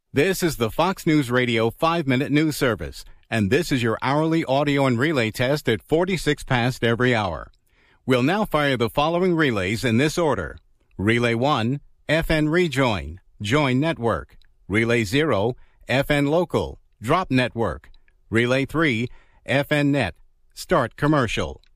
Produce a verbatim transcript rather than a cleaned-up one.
This is the Fox News Radio five minute News Service, and this is your hourly audio and relay test at forty-six past every hour. We'll now fire the following relays in this order. Relay one, F N Rejoin, Join Network. Relay zero, F N Local, Drop Network. Relay three, F N Net, Start Commercial.